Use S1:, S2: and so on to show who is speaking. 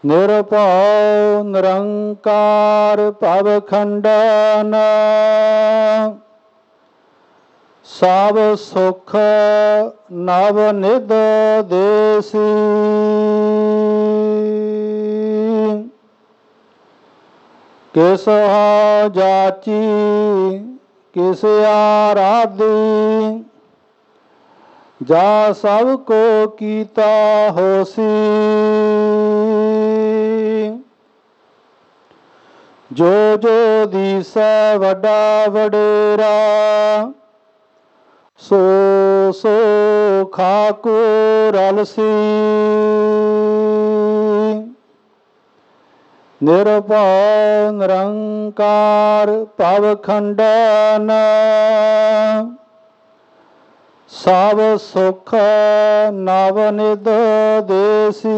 S1: ਨਿਰਭਉ ਨਿਰੰਕਾਰ ਭਵ ਖੰਡਨ ਸਭ ਸੁਖ ਨਵ ਨਿਧ ਦੇਸੀ। ਕਿਸ ਹੋ ਜਾਚੀ ਕਿਸ ਆਰਾਧੀ ਜਾ ਸਭ ਕੋ ਕੀਤਾ ਹੋਸੀ। ਜੋ ਜੋ ਦੀਸੈ ਵੱਡਾ ਵਡੇਰਾ ਸੋ ਸੋ ਖਾਕੂ ਰਲਸੀ। ਨਿਰਭਉ ਨਿਰੰਕਾਰ ਭਵ ਖੰਡਨ ਸਭ ਸੁਖ ਨਵ ਨਿਧ ਦੇਸੀ।